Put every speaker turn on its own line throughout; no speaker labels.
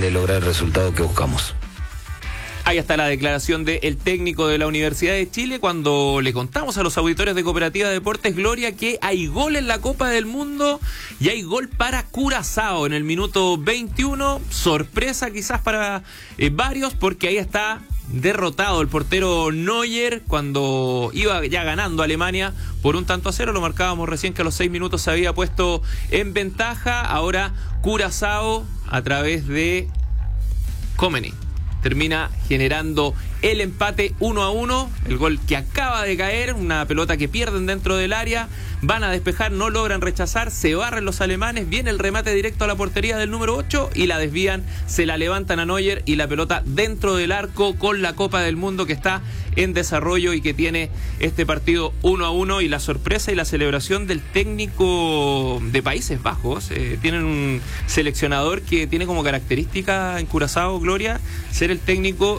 de lograr el resultado que buscamos.
Ahí está la declaración del técnico de la Universidad de Chile cuando le contamos a los auditores de Cooperativa Deportes Gloria que hay gol en la Copa del Mundo y hay gol para Curazao en el minuto 21. Sorpresa quizás para varios, porque ahí está derrotado el portero Neuer cuando iba ya ganando Alemania por 1-0. Lo marcábamos recién que a los 6 minutos se había puesto en ventaja. Ahora Curazao a través de Komeni termina generando el empate 1-1, el gol que acaba de caer, una pelota que pierden dentro del área, van a despejar, no logran rechazar, se barren los alemanes, viene el remate directo a la portería del número 8 y la desvían, se la levantan a Neuer y la pelota dentro del arco con la Copa del Mundo que está en desarrollo y que tiene este partido 1-1, y la sorpresa y la celebración del técnico de Países Bajos. Tienen un seleccionador que tiene como característica en Curazao, Gloria, ser el técnico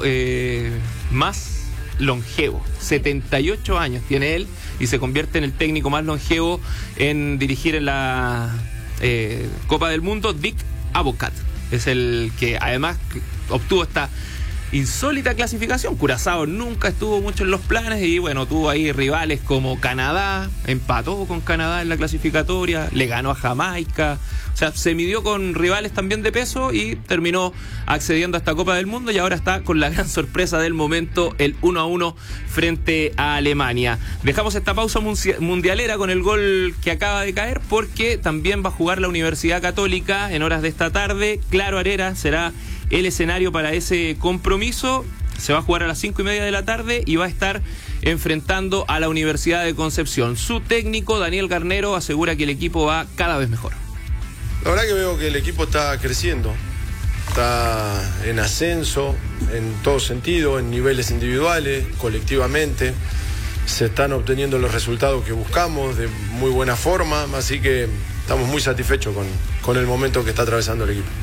más longevo. 78 años tiene él y se convierte en el técnico más longevo en dirigir en la Copa del Mundo. Dick Advocaat es el que además obtuvo esta insólita clasificación. Curazao nunca estuvo mucho en los planes y bueno, tuvo ahí rivales como Canadá, empató con Canadá en la clasificatoria, le ganó a Jamaica, o sea, se midió con rivales también de peso y terminó accediendo a esta Copa del Mundo y ahora está con la gran sorpresa del momento, el 1-1 frente a Alemania. Dejamos esta pausa mundialera con el gol que acaba de caer porque también va a jugar la Universidad Católica en horas de esta tarde. Claro Arena será el escenario para ese compromiso. Se va a jugar a las 5:30 de la tarde y va a estar enfrentando a la Universidad de Concepción. Su técnico, Daniel Garnero, asegura que el equipo va cada vez mejor.
La verdad que veo que el equipo está creciendo, está en ascenso en todo sentido, en niveles individuales, colectivamente. Se están obteniendo los resultados que buscamos de muy buena forma, así que estamos muy satisfechos con el momento que está atravesando el equipo.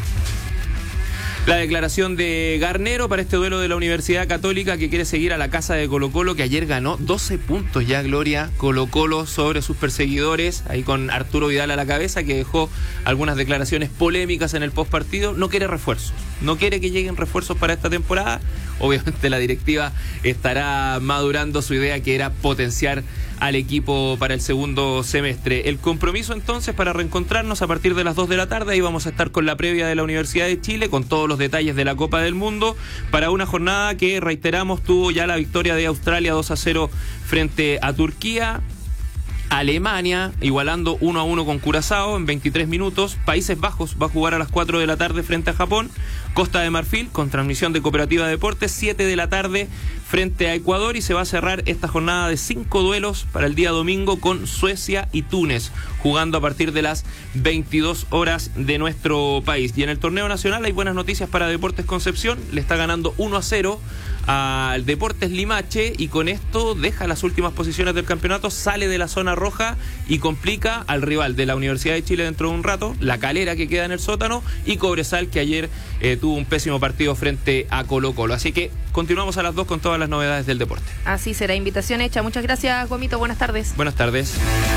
La declaración de Garnero para este duelo de la Universidad Católica, que quiere seguir a la casa de Colo-Colo, que ayer ganó 12 puntos ya, Gloria, Colo-Colo sobre sus perseguidores, ahí con Arturo Vidal a la cabeza, que dejó algunas declaraciones polémicas en el postpartido. No quiere refuerzos, no quiere que lleguen refuerzos para esta temporada. Obviamente la directiva estará madurando su idea, que era potenciar al equipo para el segundo semestre. El compromiso entonces para reencontrarnos a partir de las 2 de la tarde. Ahí vamos a estar con la previa de la Universidad de Chile, con todos los detalles de la Copa del Mundo, para una jornada que, reiteramos, tuvo ya la victoria de Australia 2-0 frente a Turquía. Alemania igualando 1-1 con Curazao en 23 minutos. Países Bajos va a jugar a las 4 de la tarde frente a Japón. Costa de Marfil, con transmisión de Cooperativa Deportes, 7 de la tarde frente a Ecuador, y se va a cerrar esta jornada de 5 duelos para el día domingo con Suecia y Túnez, jugando a partir de las 22 horas de nuestro país. Y en el torneo nacional hay buenas noticias para Deportes Concepción. Le está ganando 1-0 al Deportes Limache y con esto deja las últimas posiciones del campeonato, sale de la zona roja y complica al rival de la Universidad de Chile dentro de un rato, La Calera, que queda en el sótano, y Cobresal, que ayer tuvo un pésimo partido frente a Colo-Colo. Así que continuamos a las 2 con todas las novedades del deporte.
Así será, invitación hecha. Muchas gracias, Guamito, buenas tardes.
Buenas tardes.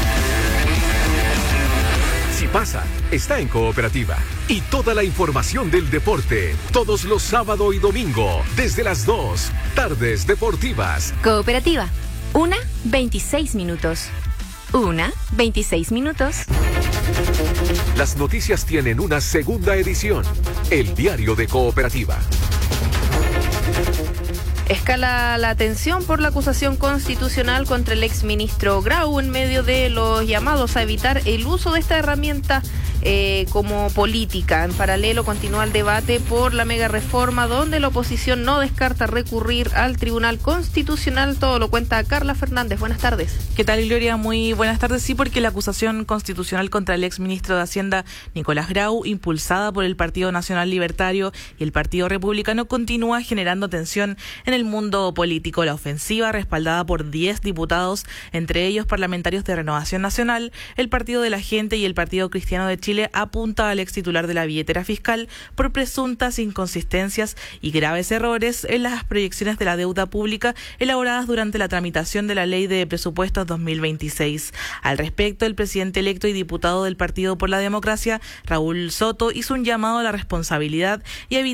Si pasa, está en Cooperativa. Y toda la información del deporte, todos los sábado y domingo, desde las 2, Tardes Deportivas.
Cooperativa, 1:26 minutos. 1:26 minutos.
Las noticias tienen una segunda edición, el diario de Cooperativa.
Escala la tensión por la acusación constitucional contra el exministro Grau en medio de los llamados a evitar el uso de esta herramienta como política. En paralelo continúa el debate por la mega reforma, donde la oposición no descarta recurrir al Tribunal Constitucional. Todo lo cuenta Carla Fernández. Buenas tardes.
¿Qué tal, Gloria? Muy buenas tardes. Sí, porque la acusación constitucional contra el exministro de Hacienda, Nicolás Grau, impulsada por el Partido Nacional Libertario y el Partido Republicano, continúa generando tensión en el mundo político. La ofensiva, respaldada por 10 diputados, entre ellos parlamentarios de Renovación Nacional, el Partido de la Gente y el Partido Cristiano de Chile, apunta al ex titular de la billetera fiscal por presuntas inconsistencias y graves errores en las proyecciones de la deuda pública elaboradas durante la tramitación de la Ley de Presupuestos 2026. Al respecto, el presidente electo y diputado del Partido por la Democracia, Raúl Soto, hizo un llamado a la responsabilidad y evitar